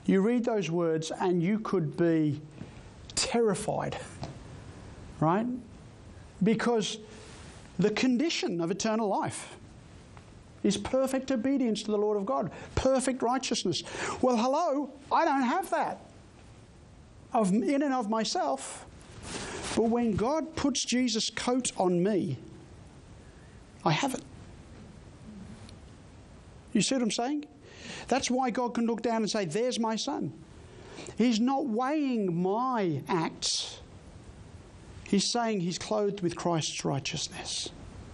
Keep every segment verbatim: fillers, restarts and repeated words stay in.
You read those words and you could be terrified, right? Because the condition of eternal life is perfect obedience to the Lord of God, perfect righteousness. Well, hello, I don't have that of in and of myself. But when God puts Jesus' coat on me, I have it. You see what I'm saying? That's why God can look down and say, there's my son. He's not weighing my acts. He's saying he's clothed with Christ's righteousness.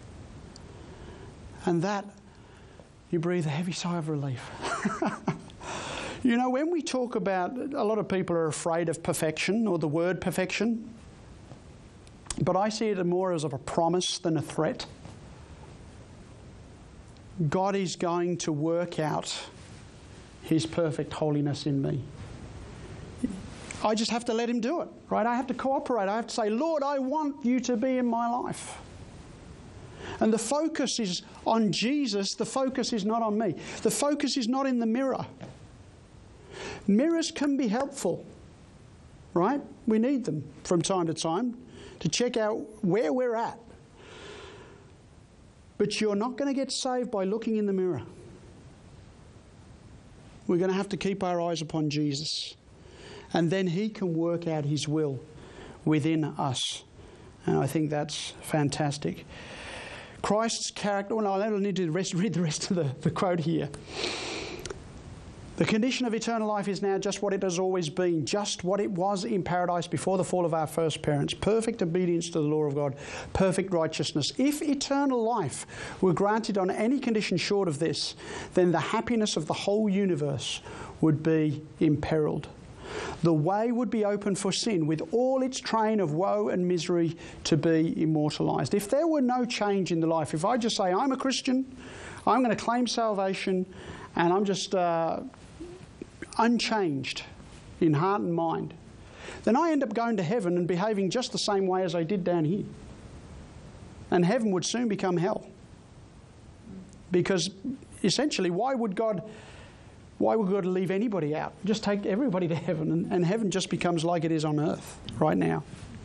And that, you breathe a heavy sigh of relief. You know, when we talk about, a lot of people are afraid of perfection or the word perfection. But I see it more as of a promise than a threat. God is going to work out his perfect holiness in me. I just have to let him do it, right? I have to cooperate. I have to say, Lord, I want you to be in my life. And the focus is on Jesus. The focus is not on me. The focus is not in the mirror. Mirrors can be helpful, right? We need them from time to time to check out where we're at. But you're not going to get saved by looking in the mirror. We're going to have to keep our eyes upon Jesus. And then he can work out his will within us. And I think that's fantastic. Christ's character... Well, no, I don't need to rest, read the rest of the, the quote here. The condition of eternal life is now just what it has always been, just what it was in paradise before the fall of our first parents. Perfect obedience to the law of God, perfect righteousness. If eternal life were granted on any condition short of this, then the happiness of the whole universe would be imperiled. The way would be open for sin with all its train of woe and misery to be immortalised. If there were no change in the life, if I just say, I'm a Christian, I'm going to claim salvation, and I'm just... Uh, unchanged in heart and mind, then I end up going to heaven and behaving just the same way as I did down here. And heaven would soon become hell. Because essentially, why would God why would God leave anybody out? Just take everybody to heaven, and, and heaven just becomes like it is on earth right now.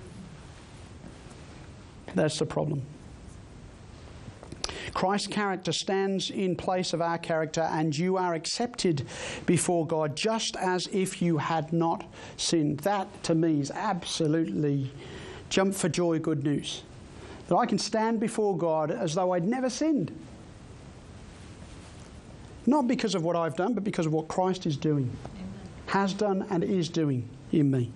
That's the problem. Christ's character stands in place of our character, and you are accepted before God just as if you had not sinned. That, to me, is absolutely jump for joy good news. That I can stand before God as though I'd never sinned. Not because of what I've done, but because of what Christ is doing, Amen. Has done and is doing in me.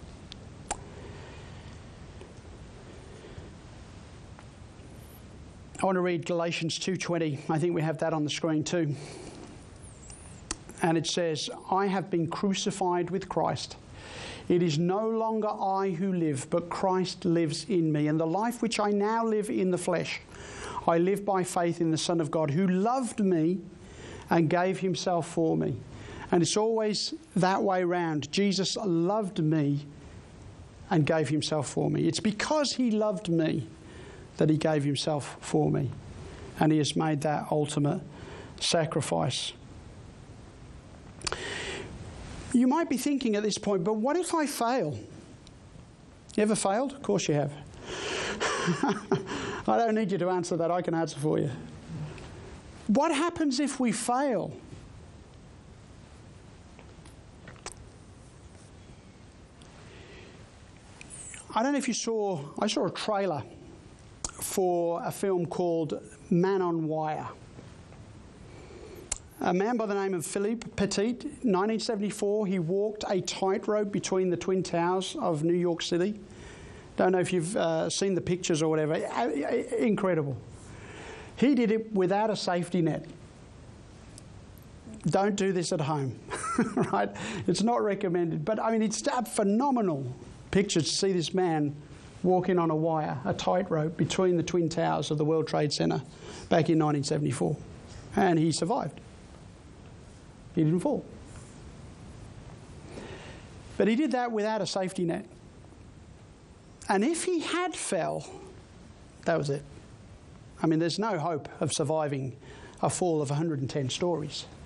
I want to read Galatians two twenty. I think we have that on the screen too. And it says, I have been crucified with Christ. It is no longer I who live, but Christ lives in me. And the life which I now live in the flesh, I live by faith in the Son of God, who loved me and gave himself for me. And it's always that way round. Jesus loved me and gave himself for me. It's because he loved me that he gave himself for me. And he has made that ultimate sacrifice. You might be thinking at this point, but what if I fail? You ever failed? Of course you have. I don't need you to answer that. I can answer for you. What happens if we fail? I don't know if you saw, I saw a trailer for a film called Man on Wire. A man by the name of Philippe Petit, nineteen seventy-four, he walked a tightrope between the Twin Towers of New York City. Don't know if you've uh, seen the pictures or whatever. Incredible. He did it without a safety net. Don't do this at home, right? It's not recommended. But, I mean, it's a phenomenal picture to see this man walking on a wire, a tightrope between the Twin Towers of the World Trade Center back in nineteen seventy-four. And he survived. He didn't fall. But he did that without a safety net. And if he had fell, that was it. I mean, there's no hope of surviving a fall of one hundred ten stories.